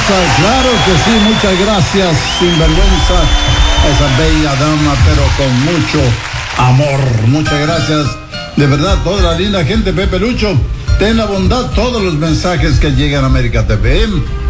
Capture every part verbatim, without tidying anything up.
Claro que sí, muchas gracias, sinvergüenza, esa bella dama, pero con mucho amor. Muchas gracias, de verdad, toda la linda gente. Pepe Lucho, ten la bondad todos los mensajes que llegan a América T V.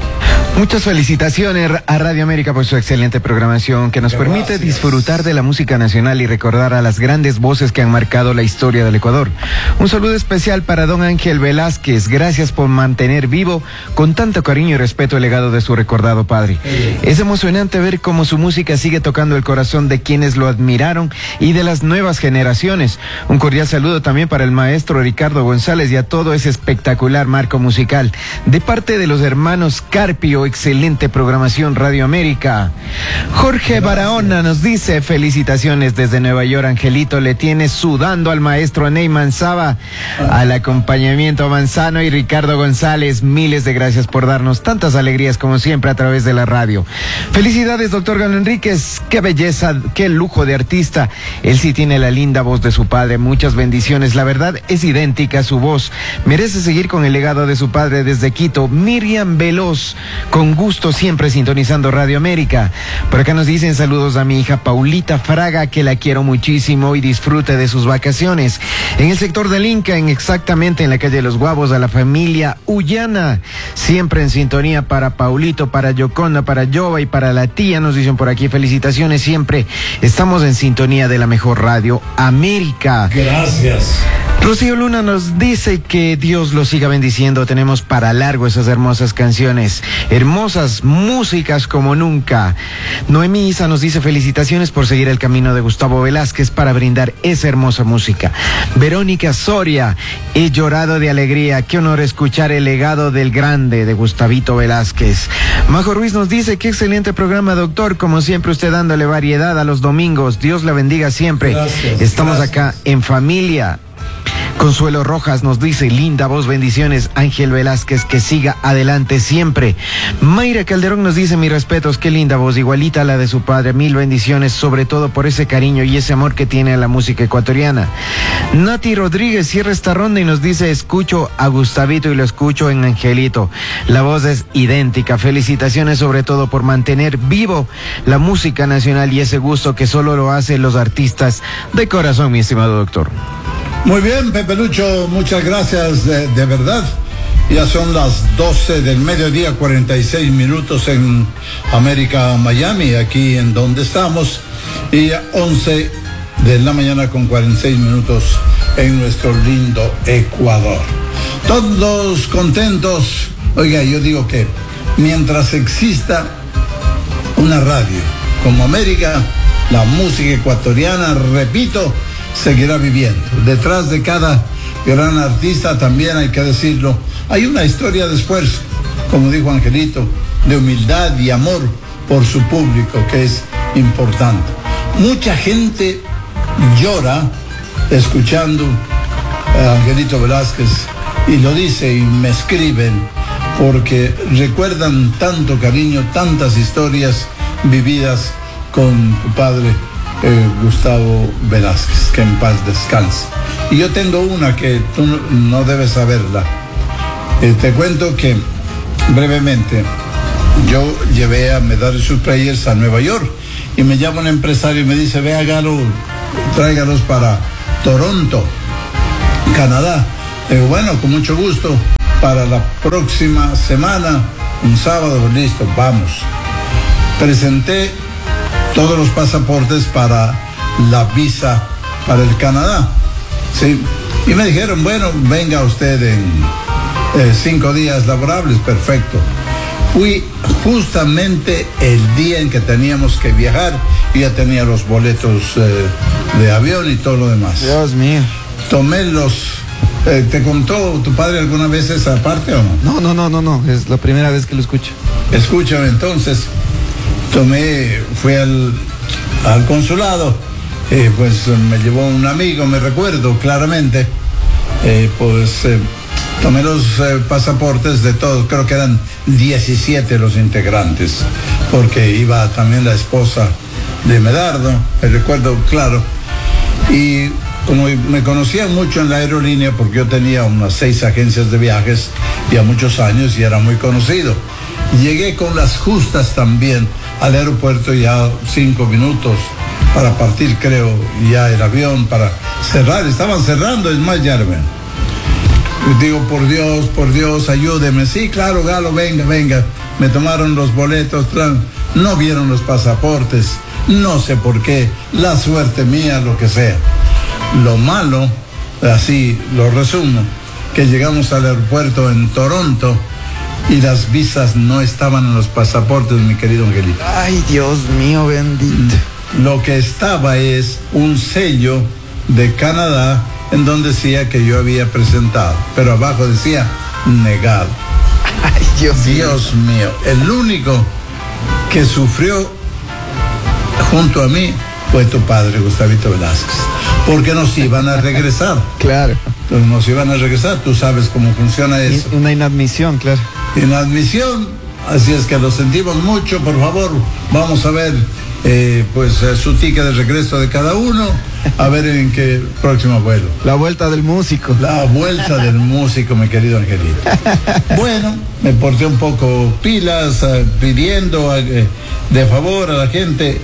Muchas felicitaciones a Radio América por su excelente programación que nos Gracias. permite disfrutar de la música nacional y recordar a las grandes voces que han marcado la historia del Ecuador. Un saludo especial para don Ángel Velázquez. Gracias por mantener vivo con tanto cariño y respeto el legado de su recordado padre. Es emocionante ver cómo su música sigue tocando el corazón de quienes lo admiraron y de las nuevas generaciones. Un cordial saludo también para el maestro Ricardo González y a todo ese espectacular marco musical. De parte de los hermanos Carpio, excelente programación Radio América. Jorge Barahona nos dice felicitaciones desde Nueva York. Angelito le tiene sudando al maestro Ney Manzaba, al acompañamiento Manzano y Ricardo González. Miles de gracias por darnos tantas alegrías como siempre a través de la radio. Felicidades, doctor Gano Enríquez. Qué belleza, qué lujo de artista. Él sí tiene la linda voz de su padre. Muchas bendiciones. La verdad es idéntica a su voz. Merece seguir con el legado de su padre desde Quito. Miriam Veloz, con gusto siempre sintonizando Radio América. Por acá nos dicen saludos a mi hija Paulita Fraga, que la quiero muchísimo y disfrute de sus vacaciones. En el sector del Inca, en exactamente en la calle de Los Guavos, a la familia Ullana, siempre en sintonía para Paulito, para Yoconda, para Jova y para la tía, nos dicen por aquí. Felicitaciones, siempre estamos en sintonía de la mejor Radio América. Gracias. Rocío Luna nos dice que Dios lo siga bendiciendo. Tenemos para largo esas hermosas canciones, hermosas músicas como nunca. Noemí Isa nos dice felicitaciones por seguir el camino de Gustavo Velázquez para brindar esa hermosa música. Verónica Soria, he llorado de alegría. Qué honor escuchar el legado del grande de Gustavito Velázquez. Majo Ruiz nos dice qué excelente programa, doctor. Como siempre, usted dándole variedad a los domingos. Dios la bendiga siempre. Gracias, Estamos gracias. acá en familia. Consuelo Rojas nos dice, linda voz, bendiciones. Ángel Velázquez, que siga adelante siempre. Mayra Calderón nos dice, mis respetos, qué linda voz, igualita a la de su padre. Mil bendiciones, sobre todo por ese cariño y ese amor que tiene a la música ecuatoriana. Nati Rodríguez cierra esta ronda y nos dice, escucho a Gustavito y lo escucho en Angelito. La voz es idéntica. Felicitaciones sobre todo por mantener vivo la música nacional y ese gusto que solo lo hacen los artistas de corazón, mi estimado doctor. Muy bien, Pepe Lucho, muchas gracias, de, de verdad. Ya son las doce del mediodía, cuarenta y seis minutos en América, Miami, aquí en donde estamos, y once de la mañana con cuarenta y seis minutos en nuestro lindo Ecuador. Todos contentos. Oiga, yo digo que mientras exista una radio como América, la música ecuatoriana, repito, seguirá viviendo. Detrás de cada gran artista, también hay que decirlo, hay una historia de esfuerzo, como dijo Angelito, de humildad y amor por su público, que es importante. Mucha gente llora escuchando a Angelito Velázquez, y lo dice y me escriben, porque recuerdan tanto cariño, tantas historias vividas con tu padre, Eh, Gustavo Velázquez, que en paz descanse. Y yo tengo una que tú no, no debes saberla. Eh, te cuento que brevemente yo llevé a Medallion Suppliers a Nueva York y me llama un empresario y me dice, ve, hágalo, tráigalos para Toronto, Canadá. Eh, bueno, con mucho gusto, para la próxima semana, un sábado, listo, vamos. Presenté todos los pasaportes para la visa para el Canadá, ¿sí? Y me dijeron, bueno, venga usted en eh, cinco días laborables, perfecto. Fui justamente el día en que teníamos que viajar, y ya tenía los boletos eh, de avión y todo lo demás. Dios mío. Tomé los... Eh, ¿Te contó tu padre alguna vez esa parte o no? No, no, no, no, no, es la primera vez que lo escucho. Escúchame, entonces... Tomé, fui al, al consulado, eh, pues me llevó un amigo, me recuerdo claramente, eh, pues eh, tomé los eh, pasaportes de todos, creo que eran diecisiete los integrantes, porque iba también la esposa de Medardo, me recuerdo claro, y como me conocían mucho en la aerolínea, porque yo tenía unas seis agencias de viajes ya muchos años y era muy conocido. Llegué con las justas también al aeropuerto, ya cinco minutos para partir, creo, ya el avión para cerrar. Estaban cerrando, es más, ya ven. Digo, por Dios, por Dios, ayúdeme. Sí, claro, Galo, venga, venga. Me tomaron los boletos, no vieron los pasaportes, no sé por qué, la suerte mía, lo que sea. Lo malo, así lo resumo, que llegamos al aeropuerto en Toronto y las visas no estaban en los pasaportes, mi querido Angelito. Ay, Dios mío, bendito. Lo que estaba es un sello de Canadá en donde decía que yo había presentado, pero abajo decía negado. Ay, Dios, Dios mío, el único que sufrió junto a mí fue tu padre, Gustavito Velázquez, porque nos iban a regresar. Claro. Entonces nos iban a regresar, tú sabes cómo funciona eso. Una inadmisión, claro. Inadmisión, así es que lo sentimos mucho, por favor, vamos a ver eh, pues eh, su ticket de regreso de cada uno, a ver en qué próximo vuelo. La vuelta del músico. La vuelta del músico, mi querido Angelito. Bueno, me porté un poco pilas, eh, pidiendo eh, de favor a la gente.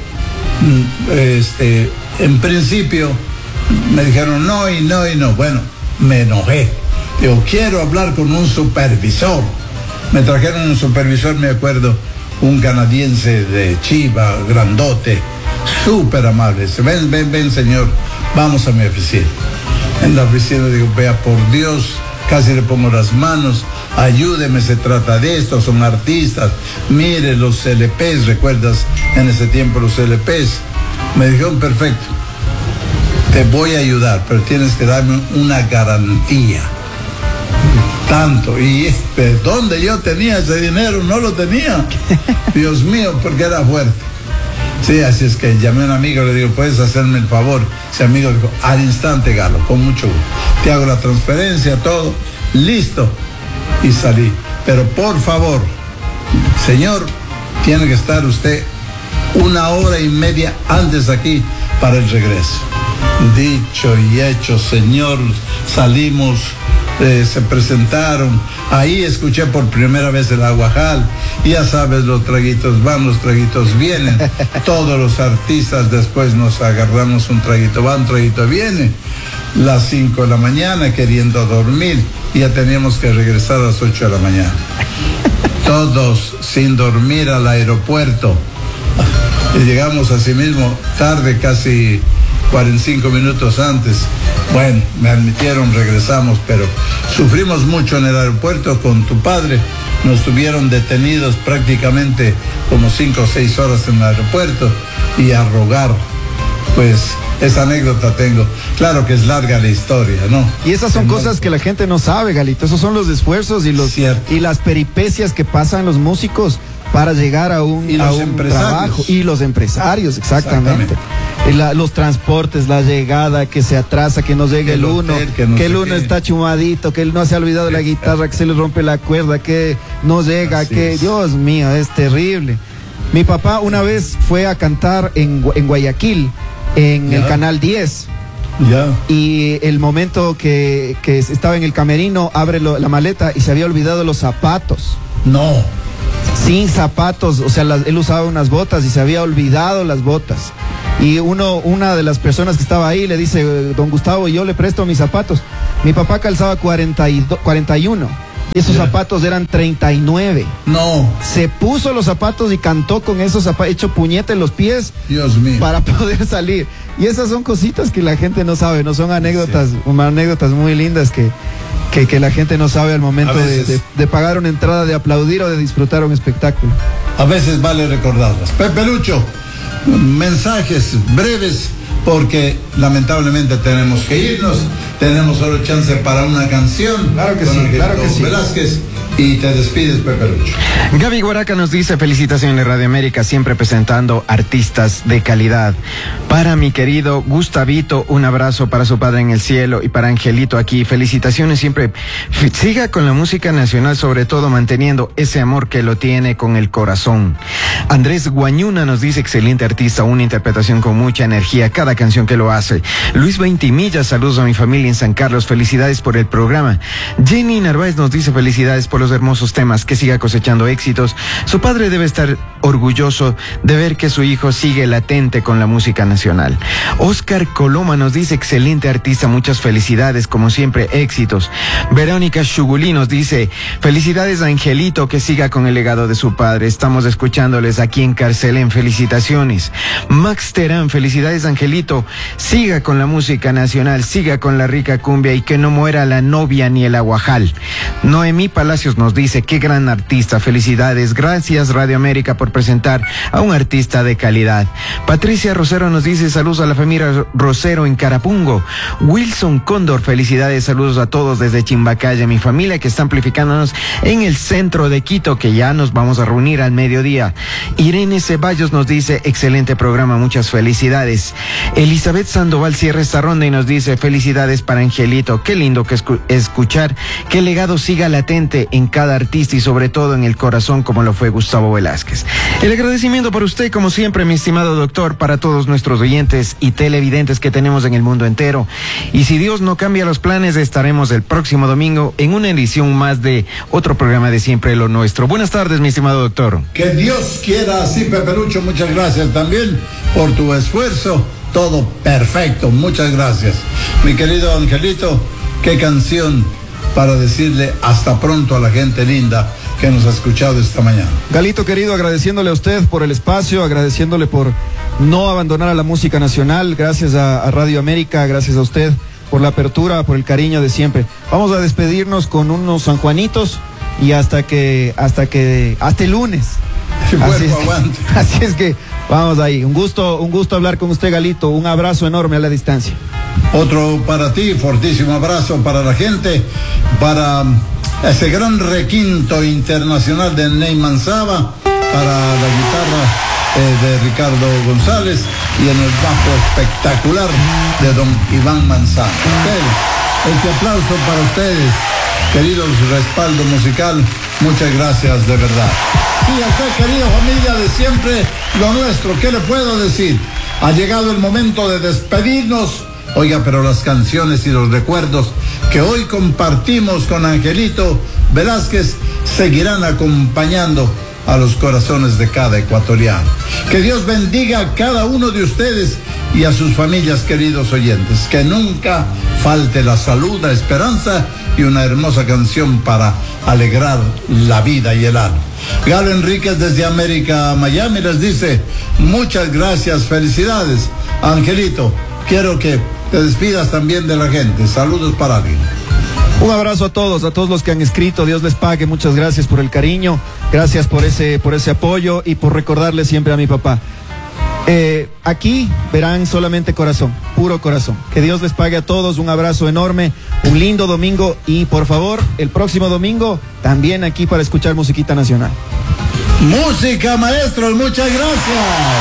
Este, en principio me dijeron no y no y no. Bueno, me enojé. Digo, quiero hablar con un supervisor. Me trajeron un supervisor, me acuerdo, un canadiense de Chiva, grandote, súper amable. Dice, ven, ven, ven, señor, vamos a mi oficina. En la oficina digo, vea, por Dios, casi le pongo las manos, ayúdeme, se trata de esto, son artistas, mire los L Pes, ¿recuerdas en ese tiempo los L Pes? Me dijeron, perfecto, te voy a ayudar, pero tienes que darme una garantía. Tanto, y ¿de dónde yo tenía ese dinero? No lo tenía. Dios mío, porque era fuerte. Sí, así es que llamé a un amigo, le digo, ¿puedes hacerme el favor? Ese amigo dijo, al instante, Galo, con mucho gusto. Te hago la transferencia, todo, listo. Y salí. Pero por favor, señor, tiene que estar usted una hora y media antes aquí para el regreso. Dicho y hecho, señor, salimos. Eh, se presentaron, ahí escuché por primera vez el aguajal, ya sabes, los traguitos van, los traguitos vienen, todos los artistas después nos agarramos un traguito va, un traguito viene, las cinco de la mañana queriendo dormir, y ya teníamos que regresar a las ocho de la mañana, todos sin dormir al aeropuerto, y llegamos así mismo tarde, casi cuarenta y cinco minutos antes. Bueno, me admitieron, regresamos, pero sufrimos mucho en el aeropuerto con tu padre. Nos tuvieron detenidos prácticamente como cinco o seis horas en el aeropuerto y a rogar. Pues esa anécdota tengo. Claro que es larga la historia, ¿no? Y esas son cosas que la gente no sabe, Galito. Esos son los esfuerzos y los y las peripecias que pasan los músicos para llegar a un, y a los un trabajo. Y los empresarios, exactamente. exactamente. La, los transportes, la llegada, que se atrasa, que no llegue el, el uno, hotel, que, no que el uno qué. está chumadito, que él no se ha olvidado de la guitarra, que se le rompe la cuerda, que no llega, Así que, es. Dios mío, es terrible. Mi papá una vez fue a cantar en, en Guayaquil, en ya. el Canal diez. Ya. Y el momento que, que estaba en el camerino, abre lo, la maleta y se había olvidado los zapatos. No. Sin zapatos, o sea, las, él usaba unas botas y se había olvidado las botas. Y uno, una de las personas que estaba ahí le dice, don Gustavo, yo le presto mis zapatos. Mi papá calzaba cuarenta y dos, cuarenta y uno y esos yeah. zapatos eran treinta y nueve. No. Se puso los zapatos y cantó con esos zapatos, hecho puñete en los pies. Dios mío. Para poder salir. Y esas son cositas que la gente no sabe, no son anécdotas, sí. anécdotas muy lindas que, que, que la gente no sabe al momento de, de, de pagar una entrada, de aplaudir o de disfrutar un espectáculo. A veces vale recordarlas. Pepe Lucho, mensajes breves, porque lamentablemente tenemos que irnos. Tenemos solo chance para una canción. Claro que sí, claro que sí. Velázquez, y te despides, Pepe Lucho. Gaby Guaraca nos dice, felicitaciones Radio América, siempre presentando artistas de calidad. Para mi querido Gustavito, un abrazo para su padre en el cielo, y para Angelito aquí, felicitaciones siempre. Siga con la música nacional, sobre todo manteniendo ese amor que lo tiene con el corazón. Andrés Guañuna nos dice, excelente artista, una interpretación con mucha energía, cada canción que lo hace. Luis Veintimilla, saludos a mi familia en San Carlos, felicidades por el programa. Jenny Narváez nos dice, felicidades por los hermosos temas, que siga cosechando éxitos. Su padre debe estar orgulloso de ver que su hijo sigue latente con la música nacional. Oscar Coloma nos dice, excelente artista, muchas felicidades, como siempre, éxitos. Verónica Chugulí nos dice, felicidades a Angelito, que siga con el legado de su padre. Estamos escuchándoles aquí en Carcelén, felicitaciones. Max Terán, felicidades Angelito, siga con la música nacional, siga con la rica cumbia y que no muera la novia ni el aguajal. Noemí Palacios nos dice, qué gran artista, felicidades, gracias Radio América por presentar a un artista de calidad. Patricia Rosero nos dice, saludos a la familia Rosero en Carapungo. Wilson Cóndor, felicidades, saludos a todos desde Chimbacaya, mi familia que está amplificándonos en el centro de Quito, que ya nos vamos a reunir al mediodía. Irene Ceballos nos dice, excelente programa, muchas felicidades. Elizabeth Sandoval cierra esta ronda y nos dice, felicidades para Angelito, qué lindo que escu escuchar que el legado siga latente en cada artista y sobre todo en el corazón como lo fue Gustavo Velázquez. El agradecimiento por usted, como siempre, mi estimado doctor, para todos nuestros oyentes y televidentes que tenemos en el mundo entero. Y si Dios no cambia los planes, estaremos el próximo domingo en una edición más de otro programa de Siempre lo Nuestro. Buenas tardes, mi estimado doctor. Que Dios quiera así, Pepelucho, muchas gracias también por tu esfuerzo. Todo perfecto, muchas gracias. Mi querido Angelito, qué canción para decirle hasta pronto a la gente linda que nos ha escuchado esta mañana. Galito querido, agradeciéndole a usted por el espacio, agradeciéndole por no abandonar a la música nacional, gracias a, a Radio América, gracias a usted por la apertura, por el cariño de siempre. Vamos a despedirnos con unos sanjuanitos y hasta que, hasta que, hasta el lunes. Así es, que, así es que vamos ahí. Un gusto, un gusto hablar con usted, Galito. Un abrazo enorme a la distancia. Otro para ti, fortísimo abrazo para la gente, para ese gran requinto internacional de Neyman Saba, para la guitarra eh, de Ricardo González y en el bajo espectacular de don Iván Manzano. Okay. Este aplauso para ustedes, queridos respaldo musical, muchas gracias de verdad. Y a usted, querida familia de Siempre lo Nuestro, ¿qué le puedo decir? Ha llegado el momento de despedirnos. Oiga, pero las canciones y los recuerdos que hoy compartimos con Angelito Velázquez seguirán acompañando a los corazones de cada ecuatoriano. Que Dios bendiga a cada uno de ustedes y a sus familias, queridos oyentes. Que nunca falte la salud, la esperanza y una hermosa canción para alegrar la vida y el alma. Galo Enríquez desde América, Miami, les dice muchas gracias, felicidades. Angelito, quiero que te despidas también de la gente. Saludos para alguien. Un abrazo a todos, a todos los que han escrito. Dios les pague. Muchas gracias por el cariño. Gracias por ese, por ese apoyo y por recordarle siempre a mi papá. Eh, aquí verán solamente corazón, puro corazón. Que Dios les pague a todos. Un abrazo enorme. Un lindo domingo. Y por favor, el próximo domingo también aquí para escuchar musiquita nacional. Música, maestros. Muchas gracias.